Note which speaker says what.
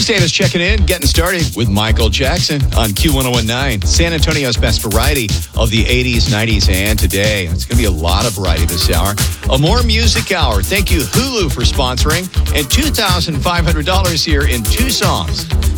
Speaker 1: Chris Davis checking in, getting started with Michael Jackson on Q1019, San Antonio's best variety of the 80s, 90s, and today. It's going to be a lot of variety this hour. A more music hour. Thank you, Hulu, for sponsoring. And $2,500 here in two songs.